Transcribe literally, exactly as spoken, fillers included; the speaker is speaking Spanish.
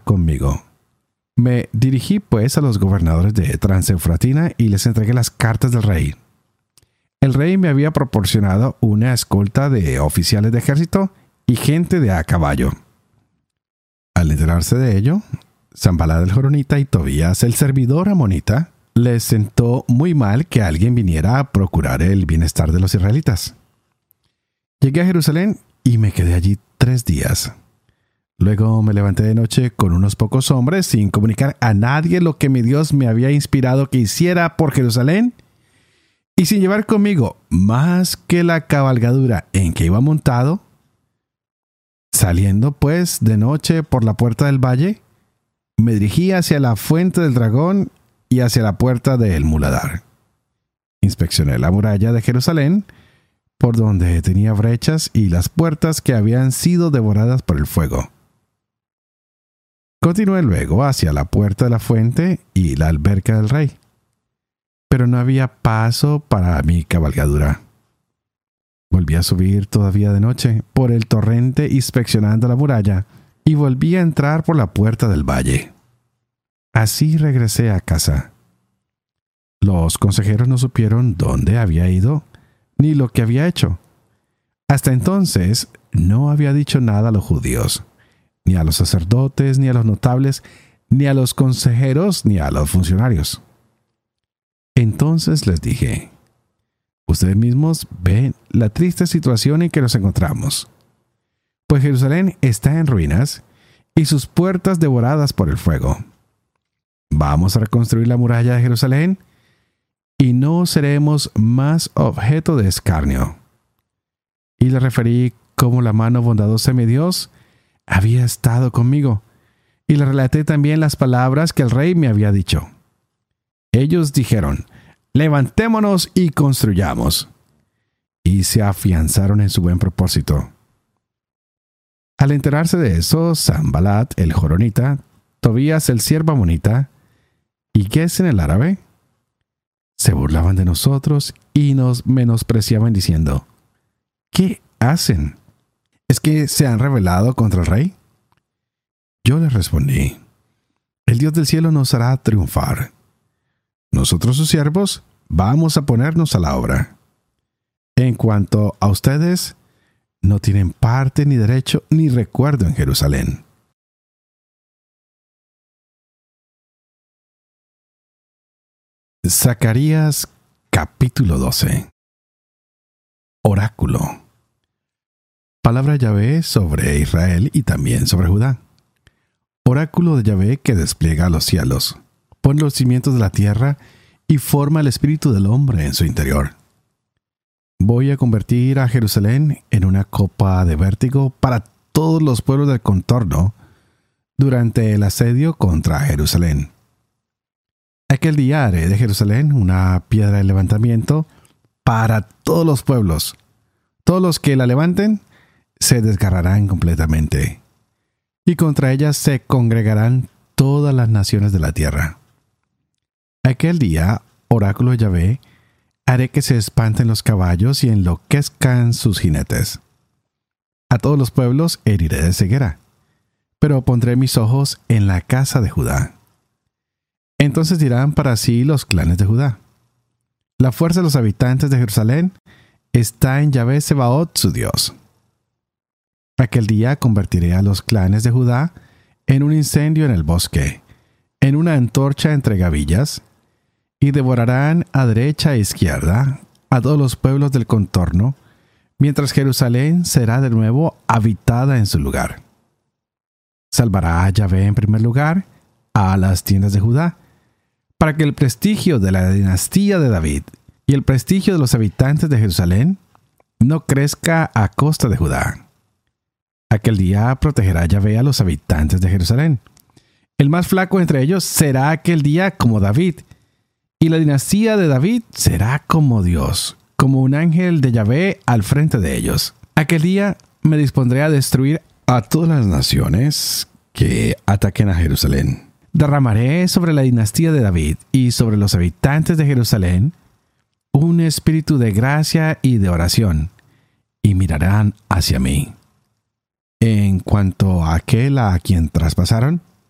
conmigo. Me dirigí pues a los gobernadores de Transeufratina y les entregué las cartas del rey. El rey me había proporcionado una escolta de oficiales de ejército y gente de a caballo. Al enterarse de ello, Sanbalat el Joronita y Tobías el servidor amonita les sentó muy mal que alguien viniera a procurar el bienestar de los israelitas. Llegué a Jerusalén y me quedé allí tres días. Luego me levanté de noche con unos pocos hombres sin comunicar a nadie lo que mi Dios me había inspirado que hiciera por Jerusalén y sin llevar conmigo más que la cabalgadura en que iba montado. Saliendo pues de noche por la puerta del valle, me dirigí hacia la fuente del dragón y hacia la puerta del muladar. Inspeccioné la muralla de Jerusalén, por donde tenía brechas y las puertas que habían sido devoradas por el fuego. Continué luego hacia la puerta de la fuente y la alberca del rey, pero no había paso para mi cabalgadura. Volví a subir todavía de noche por el torrente inspeccionando la muralla y volví a entrar por la puerta del valle. Así regresé a casa. Los consejeros no supieron dónde había ido ni lo que había hecho. Hasta entonces no había dicho nada a los judíos, ni a los sacerdotes, ni a los notables, ni a los consejeros, ni a los funcionarios. Entonces les dije: ustedes mismos ven la triste situación en que nos encontramos, pues Jerusalén está en ruinas y sus puertas devoradas por el fuego. Vamos a reconstruir la muralla de Jerusalén y no seremos más objeto de escarnio. Y le referí cómo la mano bondadosa de mi Dios había estado conmigo, y le relaté también las palabras que el rey me había dicho. Ellos dijeron: levantémonos y construyamos. Y se afianzaron en su buen propósito. Al enterarse de eso, Sanbalat el Joronita, Tobías el siervo amonita y Gesem el árabe se burlaban de nosotros y nos menospreciaban diciendo: ¿qué hacen? ¿Es que se han rebelado contra el rey? Yo les respondí: el Dios del cielo nos hará triunfar. Nosotros sus siervos vamos a ponernos a la obra. En cuanto a ustedes, no tienen parte ni derecho ni recuerdo en Jerusalén. Zacarías capítulo doce. Oráculo. Palabra de Yahvé sobre Israel y también sobre Judá. Oráculo de Yahvé que despliega los cielos, pone los cimientos de la tierra y forma el espíritu del hombre en su interior. Voy a convertir a Jerusalén en una copa de vértigo para todos los pueblos del contorno durante el asedio contra Jerusalén. Aquel día haré de Jerusalén una piedra de levantamiento para todos los pueblos. Todos los que la levanten se desgarrarán completamente, y contra ella se congregarán todas las naciones de la tierra. Aquel día, oráculo de Yahvé, haré que se espanten los caballos y enloquezcan sus jinetes. A todos los pueblos heriré de ceguera, pero pondré mis ojos en la casa de Judá. Entonces dirán para sí los clanes de Judá: la fuerza de los habitantes de Jerusalén está en Yahvé Sebaot, su Dios. Aquel día convertiré a los clanes de Judá en un incendio en el bosque, en una antorcha entre gavillas, y devorarán a derecha e izquierda a todos los pueblos del contorno, mientras Jerusalén será de nuevo habitada en su lugar. Salvará a Yahvé en primer lugar a las tiendas de Judá, para que el prestigio de la dinastía de David y el prestigio de los habitantes de Jerusalén no crezca a costa de Judá. Aquel día protegerá Yahvé a los habitantes de Jerusalén. El más flaco entre ellos será aquel día como David, y la dinastía de David será como Dios, como un ángel de Yahvé al frente de ellos. Aquel día me dispondré a destruir a todas las naciones que ataquen a Jerusalén. Derramaré sobre la dinastía de David y sobre los habitantes de Jerusalén un espíritu de gracia y de oración, y mirarán hacia mí. En cuanto a aquel a quien traspasaron,